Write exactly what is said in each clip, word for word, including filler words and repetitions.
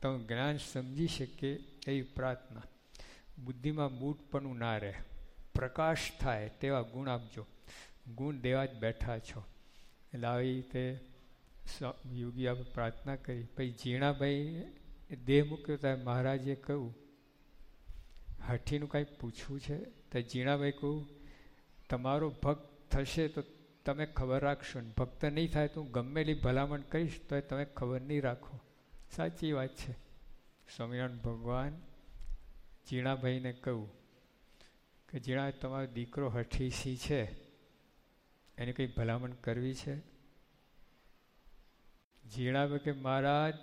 તમે જ્ઞાન સમજી શકે એવી પ્રાર્થના. બુદ્ધિમાં મૂઢપણું ના રહે, પ્રકાશ થાય તેવા ગુણ આપજો. ગુણ દેવા જ બેઠા છો. એટલે આવી રીતે યોગી આપણે પ્રાર્થના કરી. પછી ઝીણાભાઈ દેહ મૂક્યો ત્યારે મહારાજે કહ્યું, હાથીનું કાંઈ પૂછવું છે? તો ઝીણાભાઈ કહું, તમારો ભક્ત થશે તો તમે ખબર રાખશો ને ભક્ત નહીં થાય તો હું ગમેલી ભલામણ કહીશ તો તમે ખબર નહીં રાખો. સાચી વાત છે. સ્વામિનારાયણ ભગવાન ઝીણાભાઈને કહ્યું કે ઝીણા, તમારો દીકરો હઠીસી છે, એને કંઈ ભલામણ કરવી છે? ઝીણાભાઈ કે મહારાજ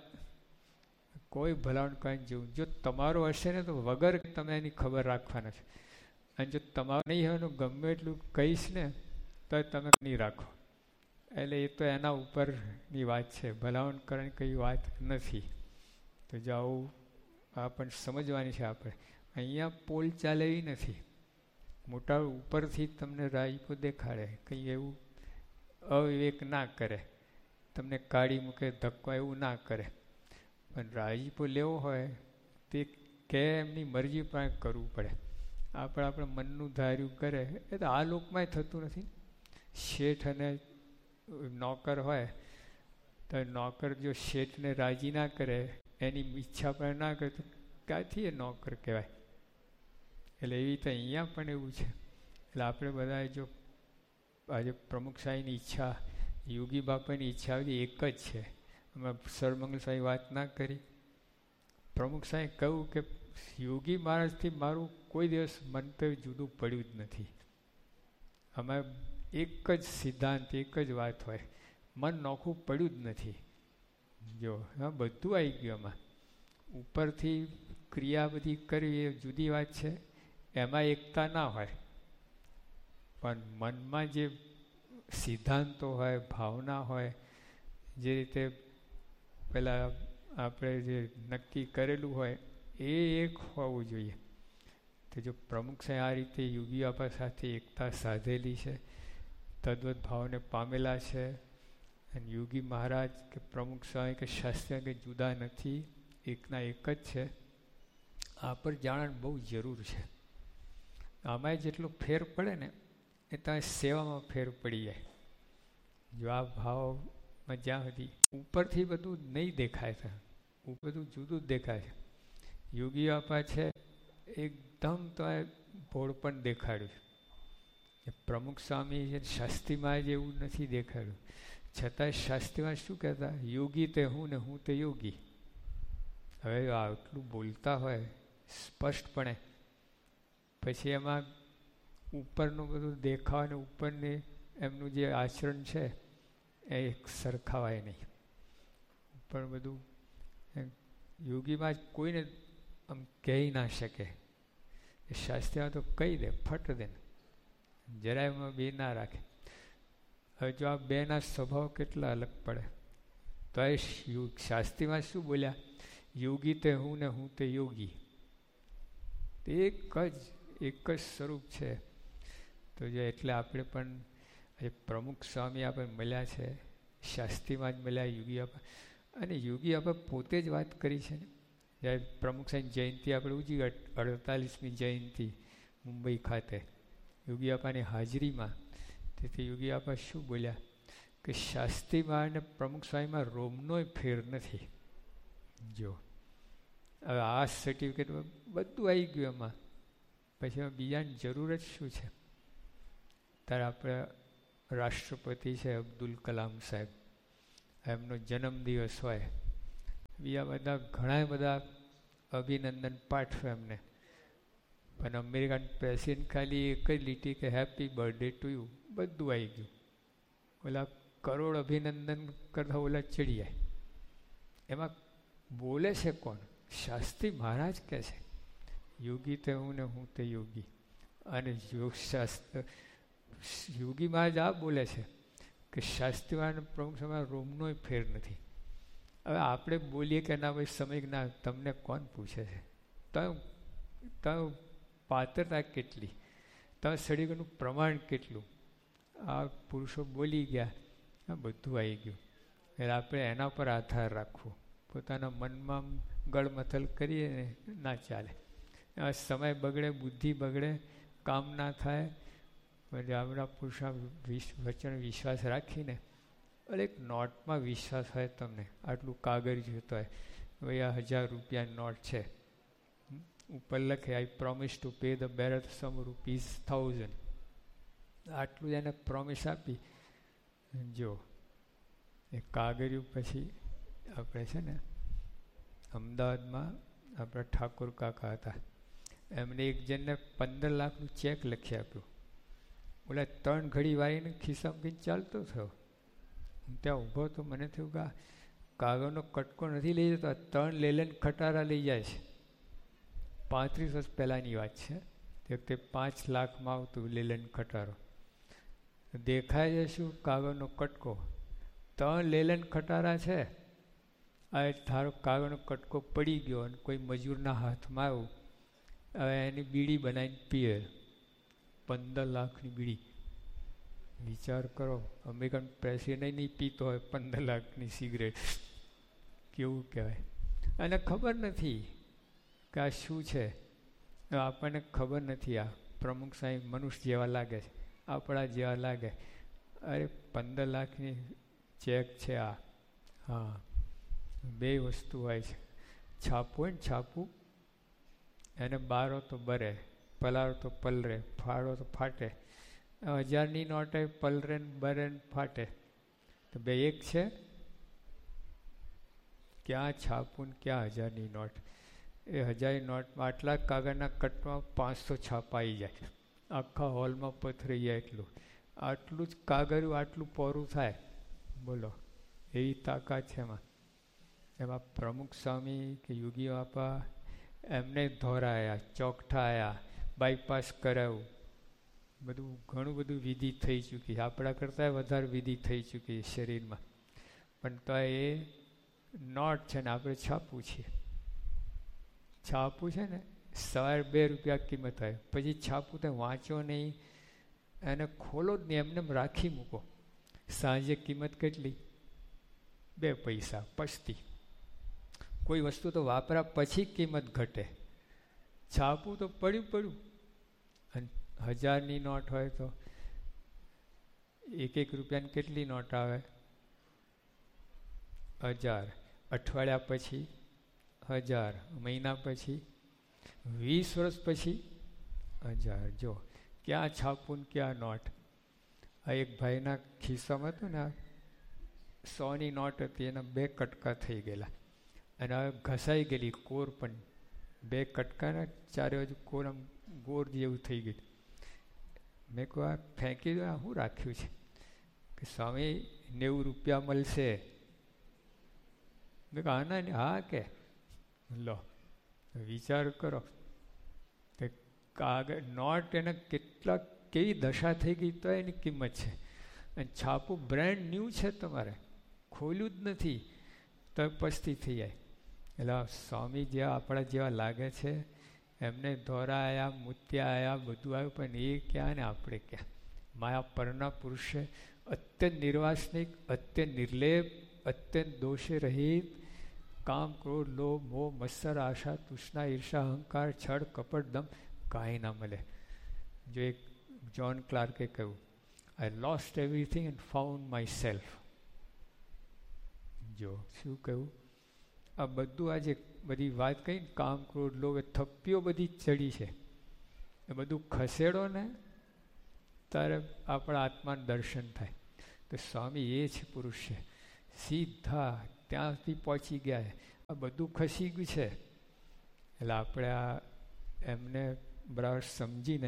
કોઈ ભલામણ કરીને જેવું, જો તમારો હશે ને તો વગર તમે એની ખબર રાખવાના છે, અને જો તમારું નહીં હોય તો ગમે એટલું કહીશ ને તો તમે નહીં રાખો. એટલે એ તો એના ઉપરની વાત છે, ભલામણ કરવાની કઈ વાત નથી. તો જો આવું આ પણ સમજવાની છે આપણે. અહીંયા પોલ ચાલે એવી નથી. મોટા ઉપરથી તમને રાજીપો દેખાડે, કંઈ એવું અવિવેક ના કરે, તમને કાઢી મૂકે, ધક્કો એવું ના કરે. પણ રાજીપો લેવો હોય તે કે એમની મરજી પણ કરવું પડે. આપણે આપણે મનનું ધાર્યું કરે એ તો આ લોકમાં થતું નથી. શેઠ અને નોકર હોય તો નોકર જો શેઠને રાજી ના કરે, એની ઈચ્છા પણ ના કરે તો ક્યાંથી એ નોકર કહેવાય? એટલે એવી રીતે અહીંયા પણ એવું છે. એટલે આપણે બધા જો આજે પ્રમુખ સાહેબની ઈચ્છા, યોગી બાપાની ઈચ્છા બધી એક જ છે. અમે સરમંગલ સાહેબ વાત ના કરી. પ્રમુખ સાહેબ કહ્યું કે યોગી મહારાજથી મારું કોઈ દિવસ મંતવ્ય જુદું પડ્યું જ નથી. અમે એક જ સિદ્ધાંત, એક જ વાત હોય, મન નોખું પડ્યું જ નથી. જો હા બધું આવી ગયું એમાં. ઉપરથી ક્રિયા બધી કરવી એ જુદી વાત છે, એમાં એકતા ના હોય, પણ મનમાં જે સિદ્ધાંતો હોય, ભાવના હોય, જે રીતે પેલા આપણે જે નક્કી કરેલું હોય એ એક હોવું જોઈએ. તો જો પ્રમુખ સાહેબ આ રીતે યોગી બાપા સાથે એકતા સાધેલી છે, તદ્વત ભાવને પામેલા છે, અને યોગી મહારાજ કે પ્રમુખ સ્વામી કે શાસ્ત્રી કે જુદા નથી, એકના એક જ છે. આ પર જાણવાની બહુ જરૂર છે. આમાં જેટલો ફેર પડે ને એ તમે સેવામાં ફેર પડી જાય. જો આ ભાવમાં જ્યાં સુધી ઉપરથી બધું નહીં દેખાય છે, બધું જુદું જ દેખાય છે. યોગી બાપા છે એકદમ તો ભોળપણ દેખાડ્યું. પ્રમુખ સ્વામી છે શાસ્ત્રીમાં જ એવું નથી દેખાડ્યું. છતાંય શાસ્ત્રીમાં શું કહેતા, યોગી તે હું ને હું તે યોગી. હવે આટલું બોલતા હોય સ્પષ્ટપણે, પછી એમાં ઉપરનું બધું દેખાવ ને ઉપરની એમનું જે આચરણ છે એ એક સરખાવાય નહીં. ઉપર બધું યોગીમાં જ કોઈને આમ કહી ના શકે. એ શાસ્ત્રીમાં તો કહી દે, ફટ દે, જરાય એમાં બે ના રાખે. હવે જો આ બેના સ્વભાવ કેટલા અલગ પડે. તો એ શાસ્ત્રીમાં શું બોલ્યા, યોગી તે હું ને હું તે યોગી. એક જ એક જ સ્વરૂપ છે. તો જે એટલે આપણે પણ એ પ્રમુખ સ્વામી આપણે મળ્યા છે, શાસ્ત્રીમાં જ મળ્યા યોગી બાપા. અને યોગી બાપા પોતે જ વાત કરી છે ને, જ્યારે પ્રમુખ સાહેબ જયંતિ આપણે ઉજવી, અડતાલીસમી જયંતિ મુંબઈ ખાતે યોગી બાપાની હાજરીમાં. તેથી યોગી બાપા શું બોલ્યા કે શાસ્ત્રીમાં અને પ્રમુખ સ્વામીમાં રોમનોય ફેર નથી. જો હવે આ સર્ટિફિકેટ બધું આવી ગયું એમાં, પછી એમાં બીજાની જરૂર જ શું છે? ત્યારે આપણે રાષ્ટ્રપતિ છે અબ્દુલ કલામ સાહેબ, એમનો જન્મદિવસ હોય, બીજા બધા ઘણા બધા અભિનંદન પાઠવે એમને, પણ અમેરિકન પ્રેસિડેન્ટ ખાલી એક જ લીટી કે હેપી બર્થડે ટુ યુ, બધું આવી ગયું. ઓલા કરોડ અભિનંદન કરતા ઓલા ચડી જાય. એમાં બોલે છે કોણ? શાસ્ત્રી મહારાજ કહે છે યોગી તે હું ને હું તે યોગી. અને યોગ શાસ્ત્ર યોગી મહારાજ આ બોલે છે કે શાસ્ત્રીમાં પ્રમુખ સમય રોમનોય ફેર નથી. હવે આપણે બોલીએ કે ના ભાઈ સમય ના, તમને કોણ પૂછે છે? તમે તમે પાત્રતા કેટલી, તમે સડીગરનું પ્રમાણ કેટલું, આ પુરુષો બોલી ગયા, આ બધું આવી ગયું. એટલે આપણે એના પર આધાર રાખવો. પોતાના મનમાં ગળમથલ કરીએ ને ના ચાલે. આ સમય બગડે, બુદ્ધિ બગડે, કામ ના થાય. પછી આપણા પુરુષા વચન વિશ્વાસ રાખીને એક નોટમાં વિશ્વાસ હોય તમને, આટલું કાગળ જોતો હોય, ભાઈ આ હજાર રૂપિયા નોટ છે, ઉપર લખે આઈ promise to pay the bearer sum rupees thousand. આટલું એને પ્રોમિસ આપી જો એ કાગળિયું. પછી આપણે છે ને અમદાવાદમાં આપણા ઠાકોર કાકા હતા, એમને એક જણને પંદર લાખનું ચેક લખી આપ્યું. ઓલા ત્રણ ઘડી વાળીને ખિસ્સામાં કંઈ ચાલતો થયો. ત્યાં ઊભો તો મને થયું કે કાગળનો કટકો નથી લઈ જતો, ત્રણ લેલન ખટારા લઈ જાય છે. પાંત્રીસ વર્ષ પહેલાંની વાત છે. તે વખતે પાંચ લાખમાં આવતું લેલન ખટારો. દેખાય છે શું? કાગળનો કટકો. ત્રણ લેલન ખટારા છે. આ ધારો કાગળનો કટકો પડી ગયો અને કોઈ મજૂરના હાથમાં આવ્યું, હવે એની બીડી બનાવીને પીએ, પંદર લાખની બીડી. વિચાર કરો, અમેરિકન પ્રેસિડેન્ટ નહીં પીતો હોય પંદર લાખની સિગરેટ, કેવું કહેવાય. અને ખબર નથી કે આ શું છે, આપણને ખબર નથી. આ પ્રમુખ સાહેબ મનુષ્ય જેવા લાગે છે, આપણા જેવા લાગે. અરે પંદર લાખની ચેક છે આ. હા, બે વસ્તુ હોય છે. છાપું હોય ને, છાપું એને બારો તો બરે, પલાળો તો પલરે, ફાળો તો ફાટે. હજારની નોટ હોય, પલરે ને બરે ને ફાટે. તો બે એક છે. ક્યાં છાપું ને ક્યાં હજારની નોટ? એ હજારની નોટમાં આટલા કાગળના કટમાં પાંચસો છાપાઈ જાય, આખા હોલમાં પથરાઈ જાય. એટલું આટલું જ કાગળ આટલું પોરું થાય. બોલો, એવી તાકાત છે એમાં. એમાં પ્રમુખ સ્વામી કે યોગી બાપા એમને ધોરાયા, ચોકઠાયા, બાયપાસ કરાવ્યું, બધું ઘણું બધું વિધિ થઈ ચૂકી. આપણા કરતાં વધારે વિધિ થઈ ચૂકી શરીરમાં. પણ તો એ નોટ છે ને આપણે છાપું છીએ. છાપું છે ને સવારે બે રૂપિયા કિંમત હોય, પછી છાપું તો વાંચો નહીં, એને ખોલો જ નહીં, એમને રાખી મૂકો. સાંજે કિંમત કેટલી? બે પૈસા, પસ્તી. કોઈ વસ્તુ તો વાપરા પછી કિંમત ઘટે. છાપું તો પડ્યું પડ્યું. અને હજારની નોટ હોય તો એક એક રૂપિયાની કેટલી નોટ આવે? હજાર. અઠવાડિયા પછી હજાર, મહિના પછી, વીસ વર્ષ પછી હજાર. જો ક્યાં છાપું ને ક્યાં નોટ. આ એક ભાઈના ખિસ્સામાં હતું ને, સોની નોટ હતી, એના બે કટકા થઈ ગયેલા અને હવે ઘસાઈ ગયેલી કોર, પણ બે કટકાના ચારે બાજુ કોર આમ ગોર જેવું થઈ ગયું. મેં કહું આ ફેંકી દો, આ શું રાખ્યું છે? કે સ્વામી નેવું રૂપિયા મળશે. મેં કહું આના ને? હા કે લો, વિચાર કરો કે કાગળ નોટ એને કેટલા કેવી દશા થઈ ગઈ તો એની કિંમત છે. અને છાપું બ્રાન્ડ ન્યૂ છે, તમારે ખોલ્યું જ નથી તો પસ્તી થઈ જાય. એટલે સ્વામી જેવા આપણા જેવા લાગે છે, એમને ધોરા આવ્યા, મૂત્યા આવ્યા, બધું આવ્યું, પણ એ ક્યાં ને આપણે ક્યાં. માયા પરના પુરુષે અત્યંત નિર્વાસનિક, અત્યંત નિર્લેપ, અત્યંત દોષે રહિત, કામ, ક્રોધ, લોભ, મોહ, મત્સર, આશા, તૃષ્ણા, ઈર્ષા, અહંકાર, છળ, કપટ, દમ કાંઈ ના મળે. જો એક જ્હોન ક્લાર્કે કહ્યું, I lost everything and found my self. જો શું કહ્યું? આ બધું આજે બધી વાત કહી ને, કામ, ક્રોધ, લોભ, એ થપ્પીઓ બધી ચડી છે, એ બધું ખસેડો ને ત્યારે આપણા આત્માનું દર્શન થાય. તો સ્વામી એ છે પુરુષ છે, સીધા ત્યાંથી પહોંચી ગયા. આ બધું ખસી ગયું છે. એટલે આપણે આ એમને બરાબર સમજીને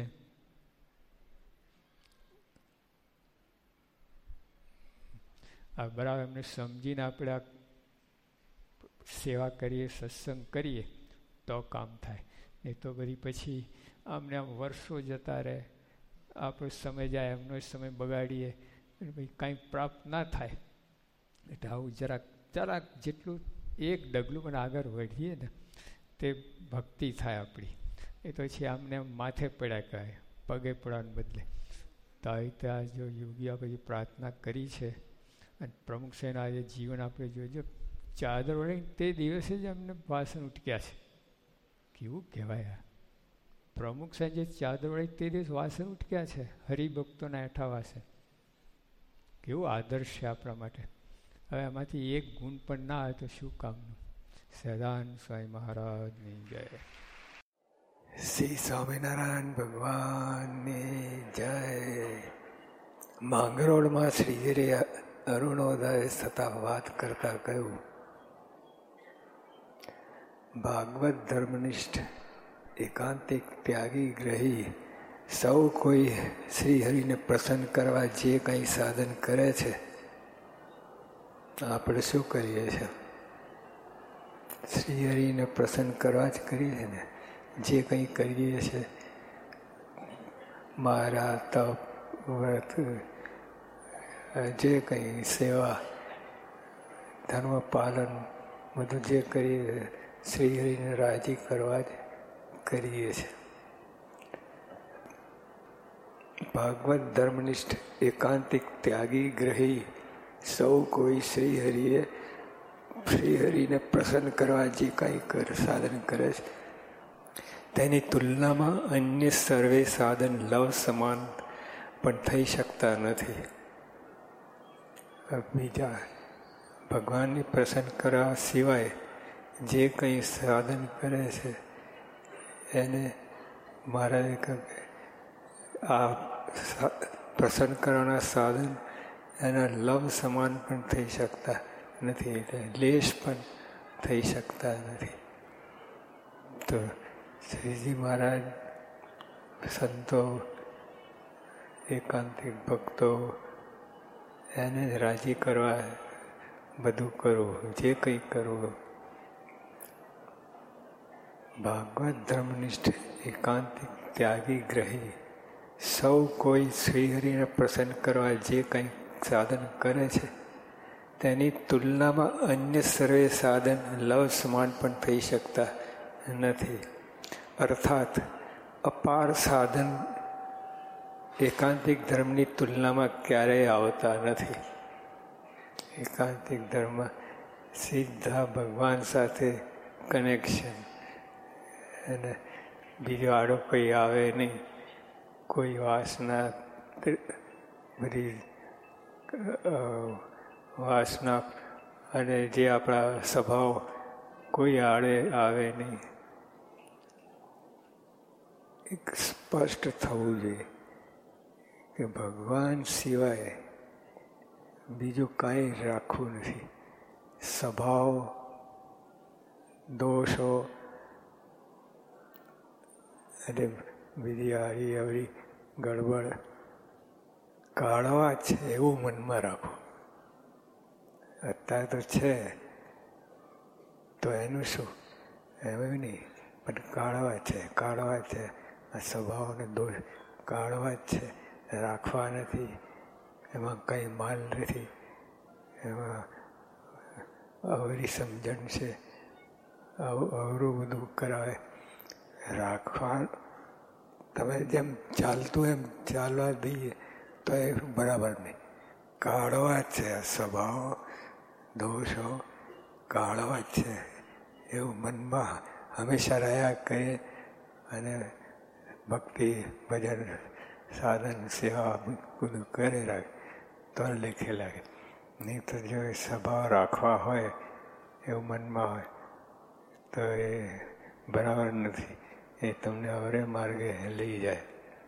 આ બરાબર એમને સમજીને આપણે આ સેવા કરીએ, સત્સંગ કરીએ તો કામ થાય. નહીં તો બધી પછી આમને આમ વર્ષો જતા રહે, આપણો સમય જાય, એમનો સમય બગાડીએ અને પછી કાંઈ પ્રાપ્ત ના થાય. એટલે આવું જરાક જરાક જેટલું એક ડગલું પણ આગળ વધીએ ને તે ભક્તિ થાય આપણી. એ તો છે આમને માથે પડ્યા કહે, પગે પડવાને બદલે. તો આવી રીતે આ જો યોગી આપણે જે પ્રાર્થના કરી છે અને પ્રમુખ સાહેબના આજે જીવન આપણે જોજો, ચાદર વડે તે દિવસે જ અમને વાસણ ઉટક્યા છે. કેવું કહેવાય! પ્રમુખ સાંજે ચાદર વડે તે દિવસ વાસણ ઉટક્યા છે હરિભક્તોના એઠા વાસે. કેવું આદર્શ છે આપણા માટે. હવે આમાંથી એક ગુણ પણ ના આવે તો શું કામનું. સદાનંદ સ્વામી મહારાજની જય. શ્રી સ્વામિનારાયણ ભગવાનની જય. માંગરોળમાં શ્રીહરિ અરુણોદય થતાં વાત કરતા કહ્યું, ભાગવત ધર્મનિષ્ઠ એકાંતિક ત્યાગી ગ્રહી સૌ કોઈ શ્રીહરિને પ્રસન્ન કરવા જે કંઈ સાધન કરે છે, આપણે શું કરીએ છીએ? શ્રીહરિને પ્રસન્ન કરવા જ કરીએ છીએ ને. જે કંઈ કરીએ છીએ, મારા તપ વ્રત, જે કંઈ સેવા ધર્મ પાલન બધું જે કરીએ શ્રીહરિને રાજી કરવા જ કરીએ છીએ. ભાગવત ધર્મનિષ્ઠ એકાંતિક ત્યાગી ગ્રહી સૌ કોઈ શ્રીહરિએ શ્રીહરિને પ્રસન્ન કરવા જે કાંઈ કર સાધન કરે છે, તેની તુલનામાં અન્ય સર્વે સાધન લવ સમાન પણ થઈ શકતા નથી. બીજા ભગવાનને પ્રસન્ન કરવા સિવાય જે કંઈ સાધન કરે છે એને મહારાજે કહ્યું કે આ પ્રસન્ન કરવાના સાધન એના લવ સમાન પણ થઈ શકતા નથી, એટલે લેશ પણ થઈ શકતા નથી. તો શ્રીજી મહારાજ સંતો એકાંતિક ભક્તો એને રાજી કરવા બધું કરવું, જે કંઈ કરવું. ભાગવત ધર્મનિષ્ઠ એકાંતિક ત્યાગી ગ્રહી સૌ કોઈ શ્રીહરિને પ્રસન્ન કરવા જે કંઈ સાધન કરે છે, તેની તુલનામાં અન્ય સર્વે સાધન લવ સમાન પણ થઈ શકતા નથી. અર્થાત અપાર સાધન એકાંતિક ધર્મની તુલનામાં ક્યારેય આવતા નથી. એકાંતિક ધર્મ સીધા ભગવાન સાથે કનેક્શન, અને બીજો આડો કોઈ આવે નહીં. કોઈ વાસના, બધી વાસના અને જે આપણા સ્વભાવ કોઈ આડે આવે નહીં. એક સ્પષ્ટ થવું જોઈએ કે ભગવાન સિવાય બીજું કાંઈ રાખવું નથી. સ્વભાવ દોષો અને બીજી આડી અવળી ગડબડ કાઢવા છે એવું મનમાં રાખો. અત્યારે તો છે તો એનું શું, એમ નહીં, પણ કાઢવા છે કાઢવા છે આ સ્વભાવને દોષ કાઢવા જ છે, રાખવા નથી. એમાં કંઈ માલ નથી, એમાં અવરી સમજણ છે, અવરું બધું કરાવે. રાખવા તમે જેમ ચાલતું એમ ચાલવા દઈએ તો એ બરાબર નહીં. કાઢવા જ છે, સ્વભાવ દોષો કાઢવા જ છે એવું મનમાં હંમેશા રહ્યા કરીએ. અને ભક્તિ ભજન સાધન સેવા બધું કરે રાખે તો લેખે લાગે. નહીં તો જો સ્વભાવ રાખવા હોય એવું મનમાં હોય તો એ બરાબર નથી. એ તમને અવરે માર્ગે લઈ જાય.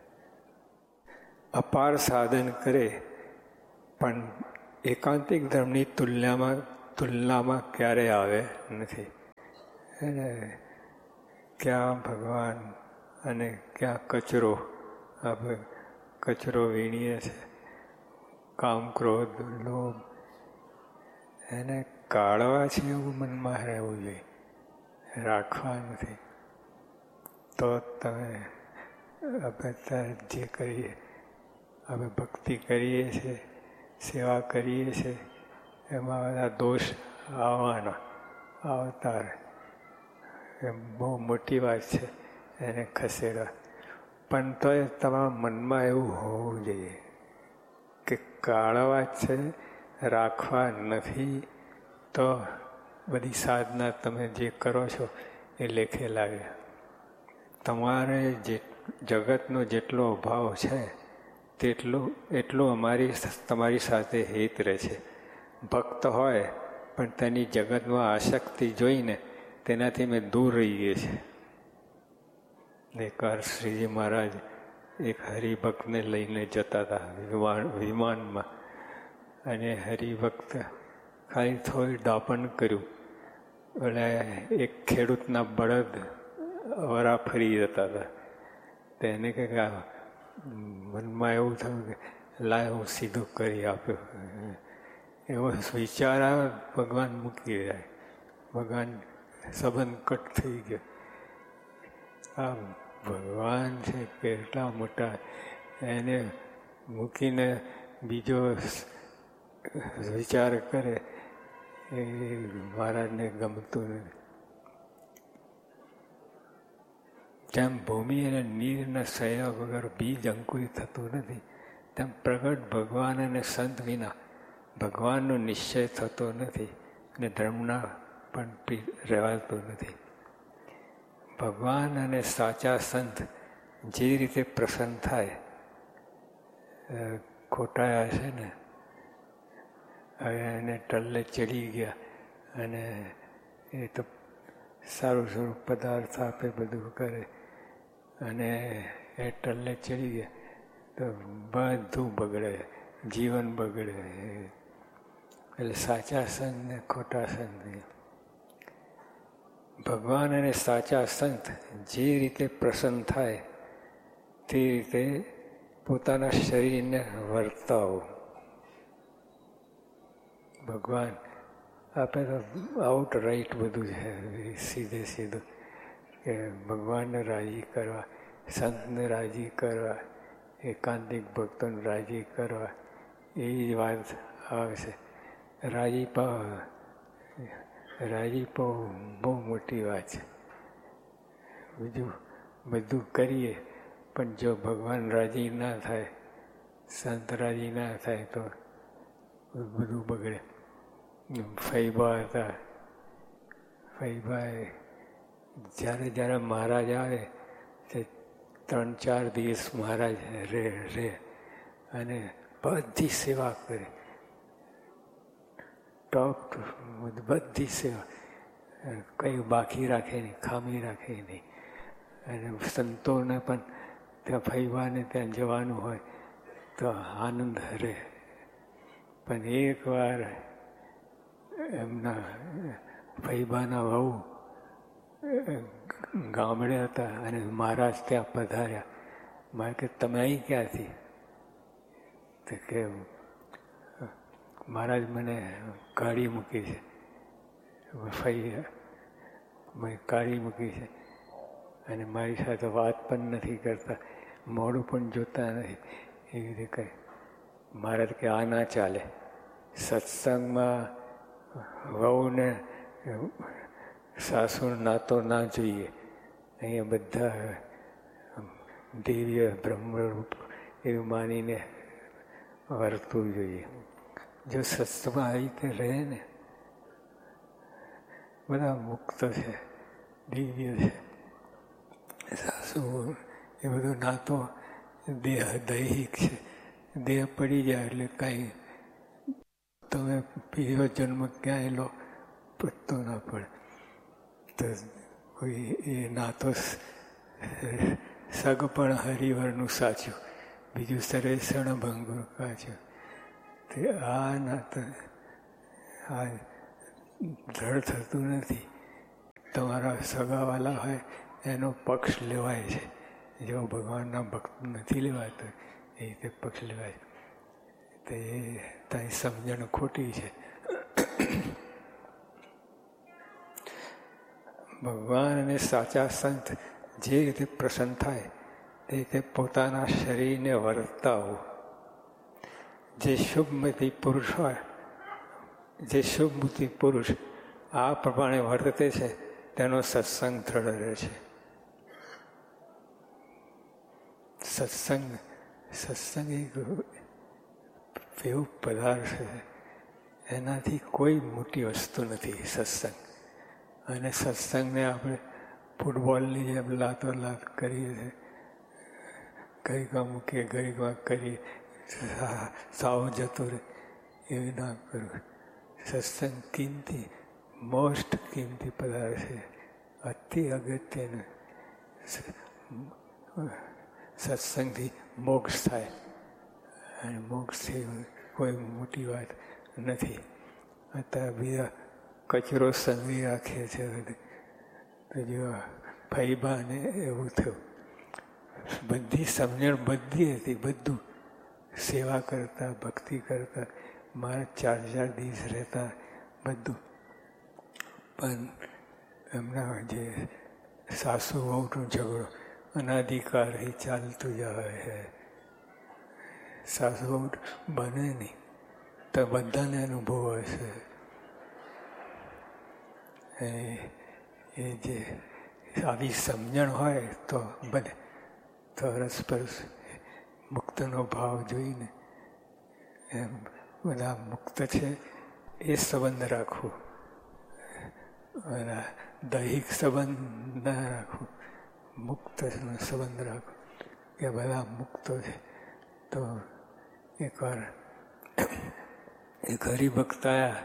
અપાર સાધન કરે પણ એકાંતિક ધર્મની તુલનામાં તુલનામાં ક્યારેય આવે નથી. એને ક્યાં ભગવાન અને ક્યાં કચરો, આપણે કચરો વીણીએ છે, કામ ક્રોધ લોભ, એને કાઢવા છે એવું મનમાં રહેવું જોઈએ, રાખવા નથી. તો તમે આપણે જે કરીએ, આપણે ભક્તિ કરીએ છીએ, સેવા કરીએ છીએ, એમાં બધા દોષ આવવાના આવતા રહે. એ બહુ મોટી વાત છે એને ખસેડવા. પણ તો એ તમારા મનમાં એવું હોવું જોઈએ કે કાઢવા છે, રાખવા નથી. તો બધી સાધના તમે જે કરો છો એ લેખે લાગે. તમારે જે જગતનો જેટલો અભાવ છે તેટલું એટલું અમારી તમારી સાથે હિત રહે છે. ભક્ત હોય પણ તેની જગતમાં આસક્તિ જોઈને તેનાથી મેં દૂર રહીએ છીએ. એકવાર શ્રીજી મહારાજ એક હરિભક્તને લઈને જતા હતા વિમાન વિમાનમાં અને હરિભક્ત ખાલી થોડી દાપણ કર્યું એટલે એક ખેડૂતના બળદ વરા ફરી જતા હતા. તેને કે મનમાં એવું થયું કે લાય હું સીધું કરી આપ્યું. એવો વિચાર આવે ભગવાન મૂકી જાય. ભગવાન સંબંધ કટ થઈ ગયો. આ ભગવાન છે કેટલા મોટા, એને મૂકીને બીજો વિચાર કરે એ મહારાજને ગમતું નથી. જેમ ભૂમિ અને નીરના સહયોગ વગર બીજ અંકુરિત થતું નથી, તેમ પ્રગટ ભગવાન અને સંત વિના ભગવાનનો નિશ્ચય થતો નથી અને ધર્મના પણ રહેવાતું નથી. ભગવાન અને સાચા સંત જે રીતે પ્રસન્ન થાય, ખોટાયા છે ને હવે એને ટલ્લે ચડી ગયા અને એ તો સારું સારું પદાર્થ આપે, બધું કરે અને એ ટલ્લે ચડી ગયા તો બધું બગડે, જીવન બગડે. એટલે સાચા સંત ને ખોટા સંત, ભગવાન અને સાચા સંત જે રીતે પ્રસન્ન થાય તે રીતે પોતાના શરીરને વર્તાવો. ભગવાન આપે તો આઉટ રાઈટ બધું છે, સીધે સીધું કે ભગવાનને રાજી કરવા, સંતને રાજી કરવા, એકાંતિક ભક્તોને રાજી કરવા, એ જ વાત આવશે. રાજીપા રાજીપો બહુ મોટી વાત છે. બીજું બધું કરીએ પણ જો ભગવાન રાજી ના થાય, સંત રાજી ના થાય તો બધું બગડે. ફૈબા હતા, ફૈબાએ જ્યારે જ્યારે મહારાજ આવે તે ત્રણ ચાર દિવસ મહારાજ રે રે અને બધી સેવા કરે. ટોપ બધી સેવા, કંઈ બાકી રાખે નહીં, ખામી રાખે નહીં. અને સંતોને પણ ત્યાં ફૈબાને ત્યાં જવાનું હોય તો આનંદ હરે. પણ એક વાર એમના ફૈબાના વહુ ગામડે હતા અને મહારાજ ત્યાં પધાર્યા. મારે કે તમે અહીં ક્યાંથી? તો કે મહારાજ મને કાઢી મૂકી છે, ફઈ કાઢી મૂકી છે અને મારી સાથે વાત પણ નથી કરતા, મોડું પણ જોતા નથી. એવી રીતે કહે. મહારાજ કે આ ના ચાલે. સત્સંગમાં વહુને સાસુ નાતો ના જોઈએ. અહીંયા બધા દિવ્ય બ્રહ્મરૂપ એવું માનીને વર્તવું જોઈએ. જો સત્સંગમાં આવી રીતે રહે ને, બધા મુક્ત છે, દિવ્ય છે. સાસુ એ બધું નાતો દેહ દૈહિક છે. દેહ પડી જાય એટલે કાંઈ તમે બીજો જન્મ ક્યાંય લો પત્તો ના પડે. તો કોઈ એ નાતો સગ પણ હરિવરનું સાચું, બીજું સરેસણ ભંગુર કાચું. તે આ નાતો આ દ્રઢ થતું નથી. તમારા સગાવાલા હોય એનો પક્ષ લેવાય છે. જો ભગવાનના ભક્ત નથી લેવાતો એ રીતે પક્ષ લેવાય. તો એ તારી સમજણ ખોટી છે. ભગવાન અને સાચા સંત જે રીતે પ્રસન્ન થાય તે રીતે પોતાના શરીરને વર્તાવો. જે શુભમતી પુરુષ હોય, જે શુભમતી પુરુષ આ પ્રમાણે વર્તે છે તેનો સત્સંગ દ્રઢ રહે છે. સત્સંગ સત્સંગ એક એવું પદાર્થ છે એનાથી કોઈ મોટી વસ્તુ નથી સત્સંગ. અને સત્સંગને આપણે ફૂટબોલની જેમ લાતો લાત કરીએ છીએ, ઘડીકમાં મૂકીએ ઘડીકમાં કરીએ, સાવ જતો રહે, એવી ના કરવું. સત્સંગ કિંમતી, મોસ્ટ કિંમતી પદાર્થ છે, અતિ અગત્યનું. સત્સંગથી મોક્ષ થાય, અને મોક્ષથી કોઈ મોટી વાત નથી. અત્યારે બીજા કચરો સંઘી રાખીએ છીએ. તો જો ફૈબાને એવું થયું, બધી સમજણ બધી હતી, બધું સેવા કરતા, ભક્તિ કરતા, મારા ચાર ચાર દિવસ રહેતા, બધું. પણ એમના જે સાસુ વહુનો ઝઘડો અનાધિકારથી ચાલતું જ આવે છે. સાસુ વહુ બને નહીં તો બધાને અનુભવ હશે. એ જે આવી સમજણ હોય તો બને, તો રસપરસ મુક્તનો ભાવ જોઈને એમ બધા મુક્ત છે એ સંબંધ રાખવું, અને દૈહિક સંબંધ ના રાખવું, મુક્તનો સંબંધ રાખવો કે બધા મુક્તો છે. તો એકવાર એક હરિભક્ત આવ્યા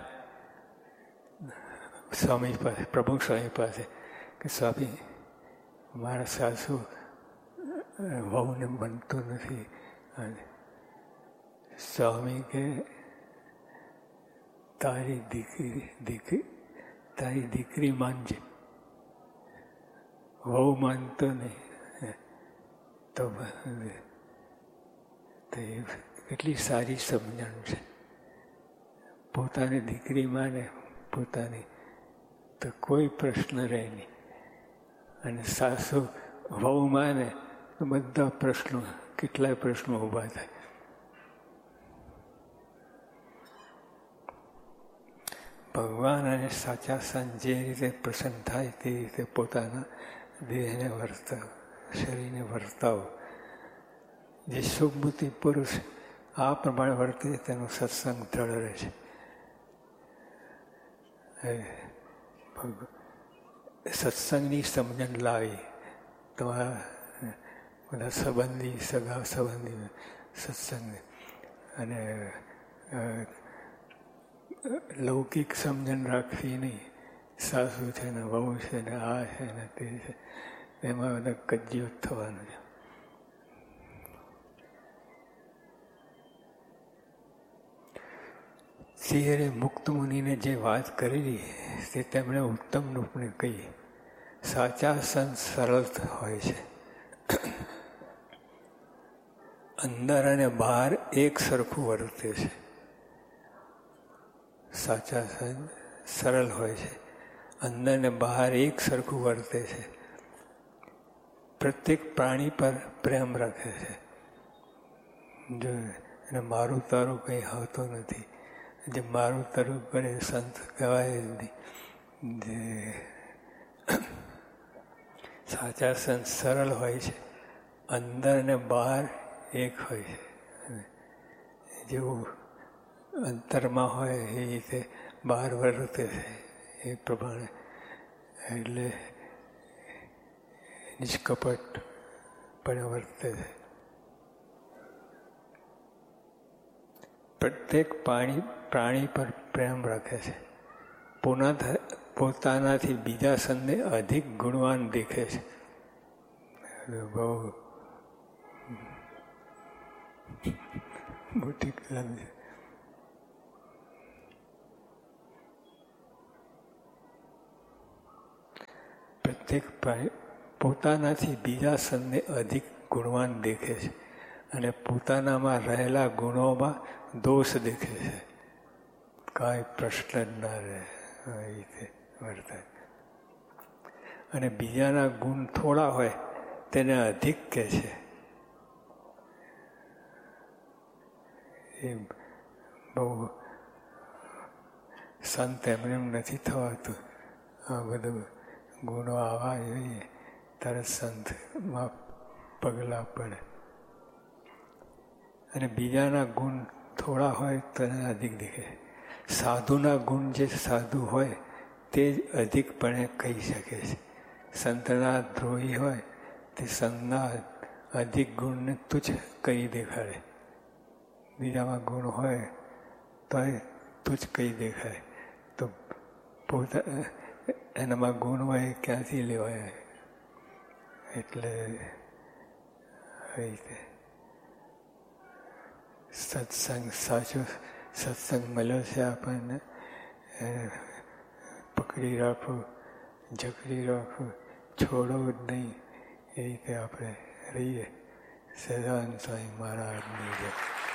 સ્વામી પાસે, પ્રભુ સ્વામી પાસે, કે સ્વામી મારા સાસુ વહુને બનતું નથી. અને સ્વામી કે તારી દીકરી દીકરી તારી દીકરી માનજે, વહુ માનતો નહીં. તો એ કેટલી સારી સમજણ છે. પોતાની દીકરી માને પોતાની તો કોઈ પ્રશ્ન રહે નહીં, અને સાસુ વહુ માને તો બધા પ્રશ્નો, કેટલાય પ્રશ્નો ઊભા થાય. ભગવાન અને સાચા સંત જે રીતે પ્રસન્ન થાય તે રીતે પોતાના દેહને વર્તાવ, શરીરને વર્તાવ. જે સુખબુદ્ધિ પુરુષ આ પ્રમાણે વર્તે તેનો સત્સંગ દ્રઢ રહે છે. સત્સંગની સમજણ લાવી તમારા બધા સંબંધી, સગા સંબંધી સત્સંગ, અને લૌકિક સમજણ રાખવી નહીં. સાસુ છે ને વહુ છે ને આ છે ને તે છે, એમાં બધા કજિયો થવાનો છે. સિંહરે મુક્ત મુનિને જે વાત કરેલી તે તેમણે ઉત્તમ રૂપને કહી. સાચા સંત સરળ હોય છે, અંદર અને બહાર એક સરખું વર્તે છે. સાચા સંત સરળ હોય છે, અંદર ને બહાર એક સરખું વર્તે છે. પ્રત્યેક પ્રાણી પર પ્રેમ રાખે છે. જો એને મારું તારું કંઈ હોતું નથી. જે મારું તારું કરે સંત કહેવાય જ નહીં. જે સાચા સંત સરળ હોય છે, અંદર ને બહાર એક હોય છે. જેવું અંતરમાં હોય એ રીતે બહાર વર્તે છે એ પ્રમાણે. એટલે નિષ્કપટ પણ વર્તે છે. પ્રત્યેક પ્રાણી પ્રાણી પર પ્રેમ રાખે છે. પોતાનાથી બીજા સંતને અધિક ગુણવાન દેખે છે. બહુ મોટી કલમ છે. પ્રત્યેક પોતાનાથી બીજા સંતને અધિક ગુણવાન દેખે છે, અને પોતાનામાં રહેલા ગુણોમાં દોષ દેખે છે. કાંઈ પ્રશ્ન જ ના રહે એ રીતે વર્તાય. અને બીજાના ગુણ થોડા હોય તેને અધિક કહે છે. એ બહુ સંત એમને એમ નથી થવાતું. આ બધું ગુણો આવવા જોઈએ ત્યારે સંતમાં પગલાં પડે. અને બીજાના ગુણ થોડા હોય તો એને અધિક દેખે. સાધુના ગુણ જે સાધુ હોય તે જ અધિકપણે કહી શકે છે. સંતના દ્રોહી હોય તે સંતના અધિક ગુણને તુચ્છ કહી દેખાડે. બીજામાં ગુણ હોય તો એ તુચ્છ કહી દેખાય. તો પોતા એનામાં ગુણ હોય ક્યાંથી લેવાય? એટલે રીતે સત્સંગ સાચો સત્સંગ મળ્યો છે આપણને, પકડી રાખવું, જકડી રાખવું, છોડવું જ નહીં. એ રીતે આપણે રહીએ. સદાનંદ સ્વામી મહારાજની જય.